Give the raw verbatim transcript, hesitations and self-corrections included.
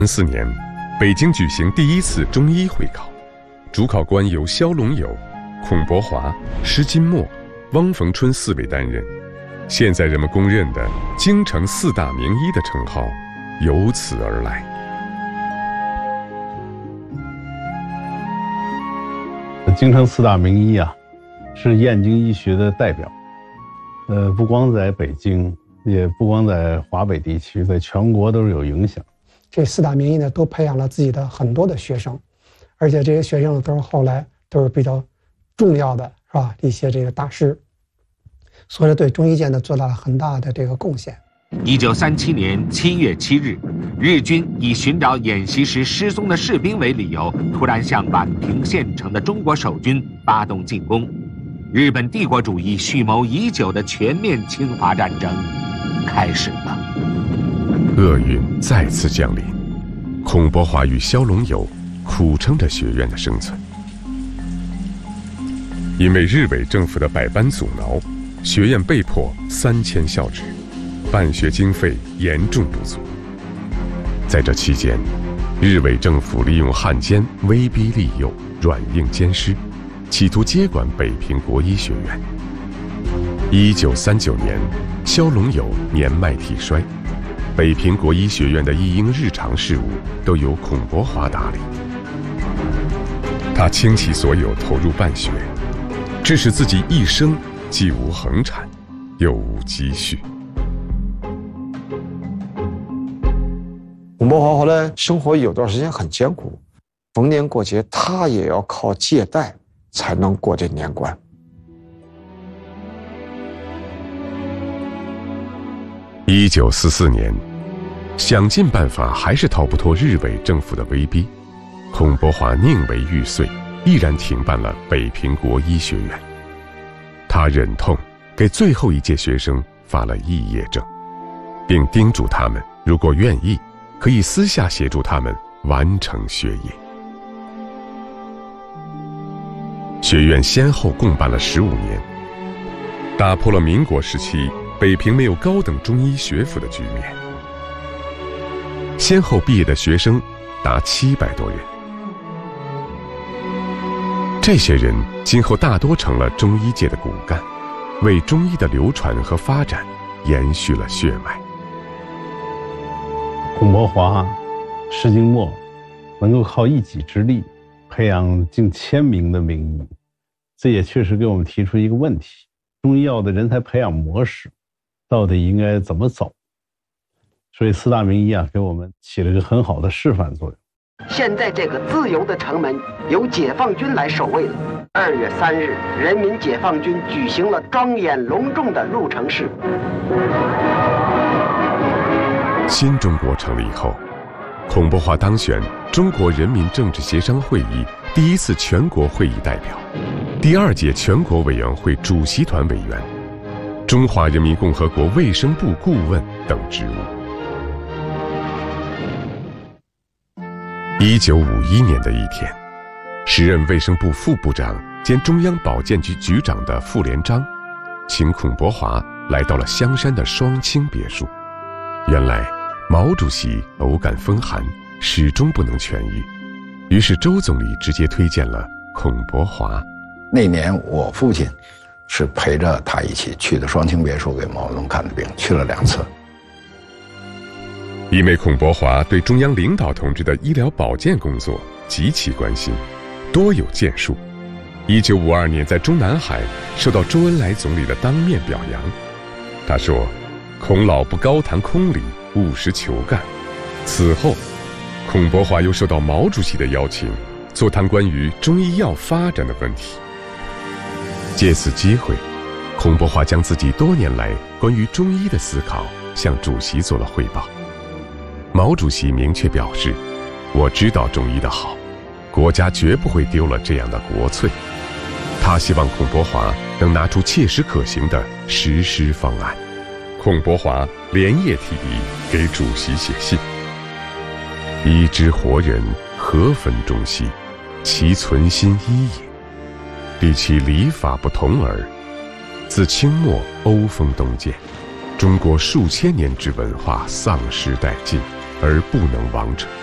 四年，北京举行第一次中医会考，主考官由萧龙友、孔伯华、施金墨、汪逢春四位担任。现在人们公认的京城四大名医的称号由此而来。 京城四大名医啊，是燕京医学的代表。呃，不光在北京，也不光在华北地区，在全国都是有影响。 这四大名医呢，都培养了自己的很多的学生，而且这些学生都是后来都是比较重要的，是吧？一些这个大师，所以对中医界呢做到了很大的这个贡献。 一九三七年七月七日，日军以寻找演习时失踪的士兵为理由，突然向宛平县城的中国守军发动进攻。日本帝国主义蓄谋已久的全面侵华战争开始了。 厄运再次降临，孔伯华与萧龙友苦撑着学院的生存。因为日伪政府的百般阻挠，学院被迫三迁校址，办学经费严重不足。在这期间，日伪政府利用汉奸威逼利诱、软硬兼施，企图接管北平国医学院。一九三九年，萧龙友年迈体衰，北平国医学院的一应日常事务都由孔伯华打理。他倾其所有投入办学，致使自己一生既无恒产，又无积蓄。 孔伯华后来生活有段时间很艰苦，逢年过节他也要靠借贷才能过这年关。 一九四四年，想尽办法还是逃不脱日伪政府的威逼，孔伯华宁为玉碎，毅然停办了北平国医学院。他忍痛给最后一届学生发了肄业证，并叮嘱他们如果愿意，可以私下协助他们完成学业。学院先后共办了十五年，打破了民国时期北平没有高等中医学府的局面。先后毕业的学生达七百多人，这些人今后大多成了中医界的骨干，为中医的流传和发展延续了血脉。 孔伯华、施金墨能够靠一己之力培养近千名的名医，这也确实给我们提出一个问题：中医药的人才培养模式到底应该怎么走？所以四大名医啊，给我们起了一个很好的示范作用。 现在这个自由的城门由解放军来守卫了。二月三日，人民解放军举行了庄严隆重的入城式。 新中国成立以后，孔伯华当选中国人民政治协商会议第一次全国会议代表，第二届全国委员会主席团委员，中华人民共和国卫生部顾问等职务。一九五一年的一天，时任卫生部副部长兼中央保健局局长的傅连璋，请孔伯华来到了香山的双清别墅。原来毛主席偶感风寒，始终不能痊愈，于是周总理直接推荐了孔伯华。 那年我父亲是陪着他一起去的双清别墅给毛泽东看的病，去了两次。 因为孔伯华对中央领导同志的医疗保健工作极其关心，多有建树。一九五二年在中南海受到周恩来总理的当面表扬，他说：“孔老不高谈空理，务实求干。”此后，孔伯华又受到毛主席的邀请，座谈关于中医药发展的问题。借此机会，孔伯华将自己多年来关于中医的思考向主席做了汇报。毛主席明确表示：“我知道中医的好，国家绝不会丢了这样的国粹。”他希望孔伯华能拿出切实可行的实施方案。孔伯华连夜提议给主席写信：“医之活人，何分中西？其存心医也。历其礼法不同耳。自清末欧风东渐，中国数千年之文化丧失殆尽，而不能亡者。